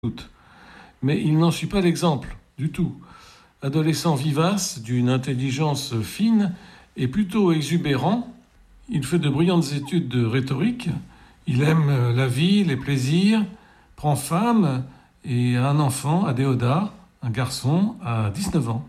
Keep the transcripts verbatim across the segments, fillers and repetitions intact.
doute. Mais il n'en suit pas l'exemple, du tout. Adolescent vivace, d'une intelligence fine et plutôt exubérant, il fait de brillantes études de rhétorique. Il aime la vie, les plaisirs, prend femme et a un enfant, Adéodat, un garçon, à dix-neuf ans.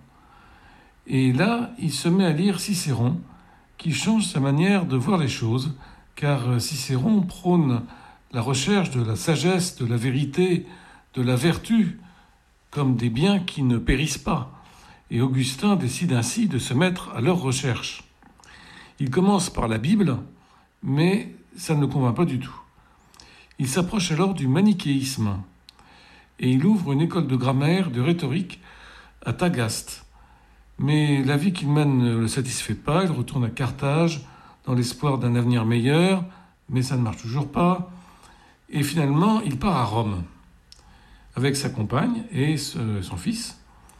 Et là, il se met à lire Cicéron, qui change sa manière de voir les choses, car Cicéron prône la recherche de la sagesse, de la vérité, de la vertu, comme des biens qui ne périssent pas. Et Augustin décide ainsi de se mettre à leur recherche. Il commence par la Bible, mais ça ne le convainc pas du tout. Il s'approche alors du manichéisme, et il ouvre une école de grammaire, de rhétorique, à Tagaste. Mais la vie qu'il mène ne le satisfait pas, il retourne à Carthage, dans l'espoir d'un avenir meilleur, mais ça ne marche toujours pas. Et finalement, il part à Rome, avec sa compagne et son fils.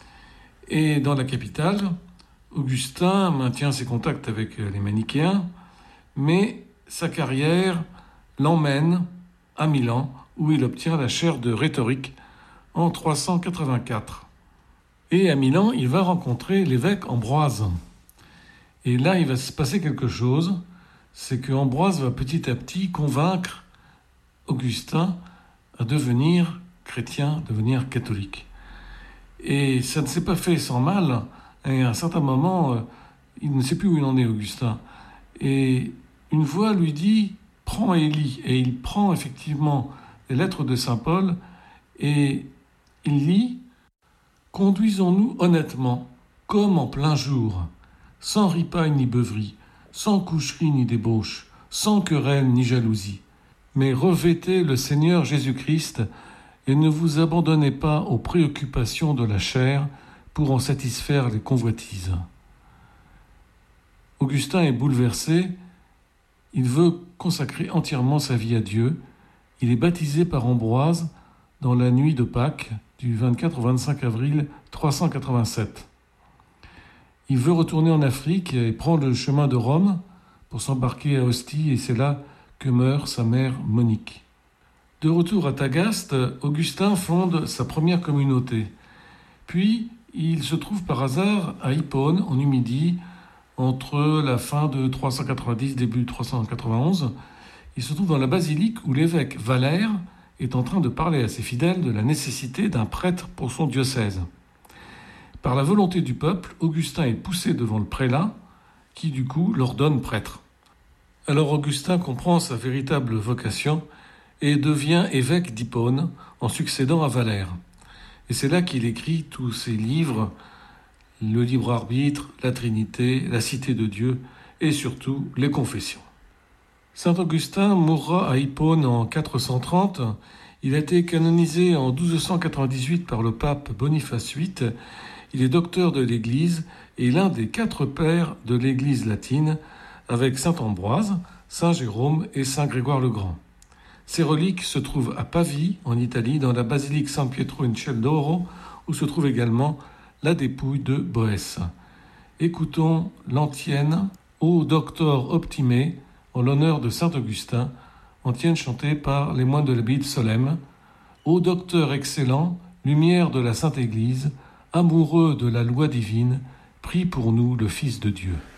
Et dans la capitale, Augustin maintient ses contacts avec les manichéens, mais sa carrière l'emmène à Milan, où il obtient la chaire de rhétorique en trois cent quatre-vingt-quatre. Et à Milan, il va rencontrer l'évêque Ambroise. Et là, il va se passer quelque chose, c'est que Ambroise va petit à petit convaincre Augustin à devenir chrétien, devenir catholique. Et ça ne s'est pas fait sans mal. Et à un certain moment, il ne sait plus où il en est, Augustin. Et une voix lui dit « Prends et lis ». Et il prend effectivement les lettres de saint Paul et il lit « Conduisons-nous honnêtement, comme en plein jour, sans ripaille ni beuverie, sans coucherie ni débauche, sans querelle ni jalousie. Mais revêtez le Seigneur Jésus-Christ et ne vous abandonnez pas aux préoccupations de la chair pour en satisfaire les convoitises. » Augustin est bouleversé. Il veut consacrer entièrement sa vie à Dieu. Il est baptisé par Ambroise dans la nuit de Pâques du vingt-quatre au vingt-cinq avril trois cent quatre-vingt-sept. Il veut retourner en Afrique et prendre le chemin de Rome pour s'embarquer à Ostie, et c'est là que meurt sa mère Monique. De retour à Tagaste, Augustin fonde sa première communauté. Puis, il se trouve par hasard à Hippone, en Numidie, entre la fin de trois cent quatre-vingt-dix, début trois cent quatre-vingt-onze. Il se trouve dans la basilique où l'évêque Valère est en train de parler à ses fidèles de la nécessité d'un prêtre pour son diocèse. Par la volonté du peuple, Augustin est poussé devant le prélat, qui du coup l'ordonne prêtre. Alors Augustin comprend sa véritable vocation et devient évêque d'Hippone en succédant à Valère. Et c'est là qu'il écrit tous ses livres, le libre arbitre, la Trinité, la Cité de Dieu et surtout les Confessions. Saint Augustin mourra à Hippone en quatre cent trente. Il a été canonisé en douze cent quatre-vingt-dix-huit par le pape Boniface huit. Il est docteur de l'Église et l'un des quatre pères de l'Église latine avec saint Ambroise, saint Jérôme et saint Grégoire le Grand. Ses reliques se trouvent à Pavie, en Italie, dans la basilique San Pietro in Ciel d'Oro, où se trouve également la dépouille de Boès. Écoutons l'antienne Ô Doctor Optime, en l'honneur de saint Augustin, antienne chantée par les moines de l'abbaye de Solesmes. Ô Docteur excellent, lumière de la Sainte Église, amoureux de la loi divine, prie pour nous le Fils de Dieu.